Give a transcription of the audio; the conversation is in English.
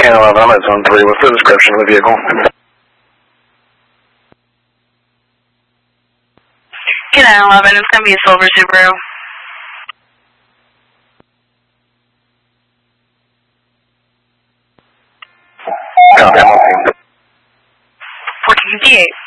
K-11, I'm at zone 3. What's the description of the vehicle? K-11, it's going to be a silver Subaru. Copy, I'm on scene. 1458.